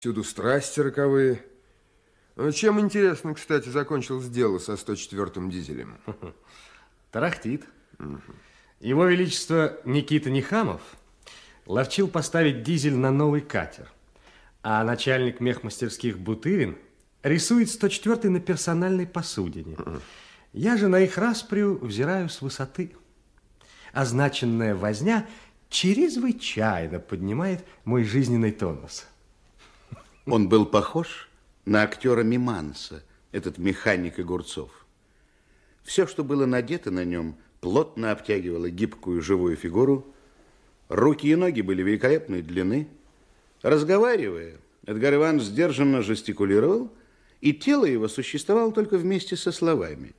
Всюду страсти роковые. Чем, интересно, кстати, закончилось дело со 104-м дизелем? Тарахтит. Его Величество Никита Нихамов ловчил поставить дизель на новый катер, а начальник мехмастерских Бутырин рисует 104-й на персональной посудине. Я же на их расприю взираю с высоты. Означенная возня чрезвычайно поднимает мой жизненный тонус. Он был похож на актера Миманса, этот механик Огурцов. Все, что было надето на нем, плотно обтягивало гибкую живую фигуру. Руки и ноги были великолепной длины. Разговаривая, Эдгар Иванович сдержанно жестикулировал, и тело его существовало только вместе со словами.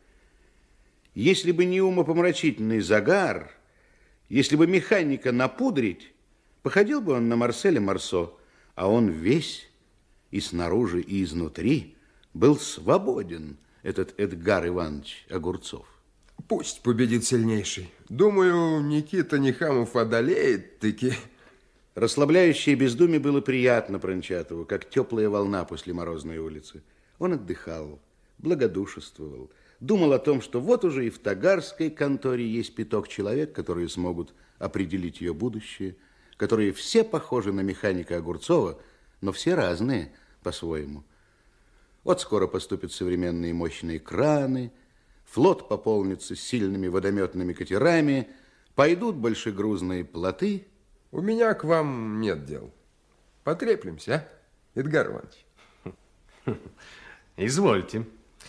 Если бы не умопомрачительный загар, если бы механика напудрить, походил бы он на Марселя Марсо, а он весь и снаружи, и изнутри был свободен, этот Эдгар Иванович Огурцов. Пусть победит сильнейший. Думаю, Никита Нихамов одолеет-таки. Расслабляющее бездумие было приятно Прончатову, как теплая волна после морозной улицы. Он отдыхал, благодушествовал, думал о том, что вот уже и в тагарской конторе есть пяток человек, которые смогут определить ее будущее, которые все похожи на механика Огурцова, но все разные по-своему. Вот скоро поступят современные мощные краны, флот пополнится сильными водометными катерами, пойдут большегрузные плоты. У меня к вам нет дел. Потреплемся, а, Эдгар Иванович? Извольте.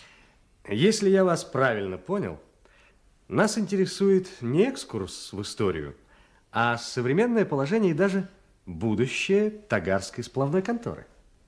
Если я вас правильно понял, нас интересует не экскурс в историю, а современное положение и даже будущее тагарской сплавной конторы.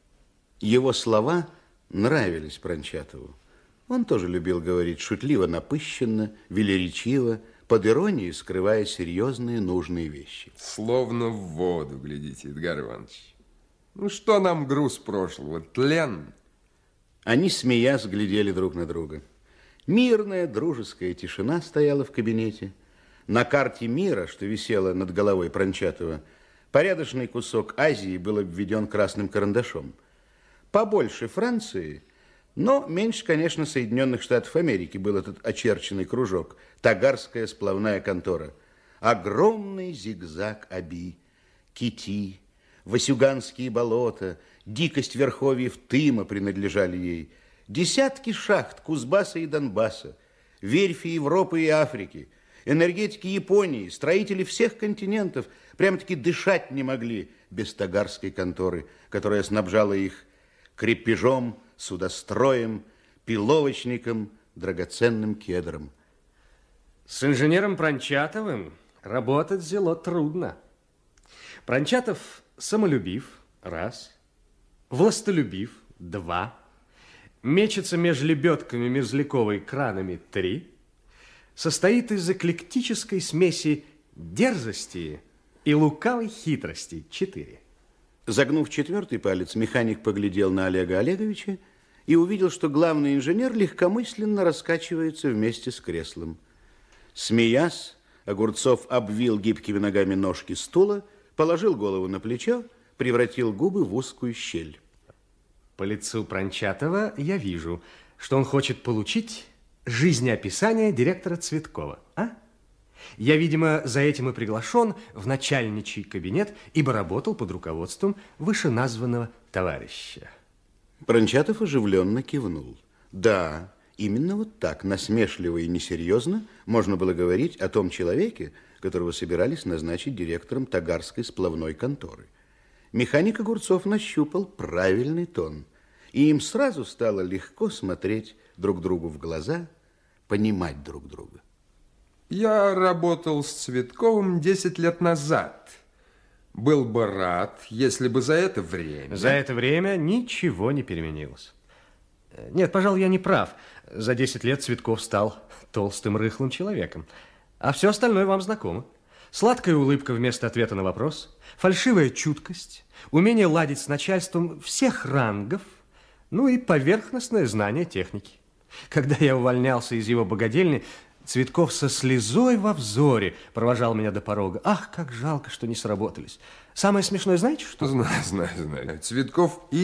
Его слова нравились Прончатову. Он тоже любил говорить шутливо, напыщенно, велеречиво, под иронией скрывая серьезные нужные вещи. Словно в воду, глядите, Эдгар Иванович. Ну что нам груз прошлого? Тлен. Они, смеясь, глядели друг на друга. Мирная, дружеская тишина стояла в кабинете. На карте мира, что висела над головой Прончатова, порядочный кусок Азии был обведен красным карандашом. Побольше Франции, но меньше, конечно, Соединенных Штатов Америки был этот очерченный кружок, тагарская сплавная контора. Огромный зигзаг Аби, Кити, Васюганские болота, дикость верховьев Тыма принадлежали ей. Десятки шахт Кузбасса и Донбасса, верфи Европы и Африки, энергетики Японии, строители всех континентов прямо-таки дышать не могли без тагарской конторы, которая снабжала их крепежом, судостроем, пиловочником, драгоценным кедром. С инженером Прончатовым работать зело трудно. Прончатов самолюбив, раз, властолюбив, два, мечется между лебедками Мерзляковой кранами, три, состоит из эклектической смеси дерзости и лукавой хитрости, четыре. Загнув четвертый палец, механик поглядел на Олега Олеговича и увидел, что главный инженер легкомысленно раскачивается вместе с креслом. Смеясь, Огурцов обвил гибкими ногами ножки стула, положил голову на плечо, превратил губы в узкую щель. По лицу Прончатова я вижу, что он хочет получить жизнеописание директора Цветкова, а? Я, видимо, за этим и приглашен в начальничий кабинет, ибо работал под руководством вышеназванного товарища. Прончатов оживленно кивнул. Да, именно вот так, насмешливо и несерьезно, можно было говорить о том человеке, которого собирались назначить директором тагарской сплавной конторы. Механик Огурцов нащупал правильный тон, и им сразу стало легко смотреть друг другу в глаза, понимать друг друга. Я работал с Цветковым 10 лет назад. Был бы рад, если бы за это время... За это время ничего не переменилось. Нет, пожалуй, я не прав. За 10 лет Цветков стал толстым, рыхлым человеком. А все остальное вам знакомо. Сладкая улыбка вместо ответа на вопрос, фальшивая чуткость, умение ладить с начальством всех рангов, ну и поверхностное знание техники. Когда я увольнялся из его богадельни, Цветков со слезой во взоре провожал меня до порога. Ах, как жалко, что не сработались. Самое смешное, знаете что? Знаю. Цветков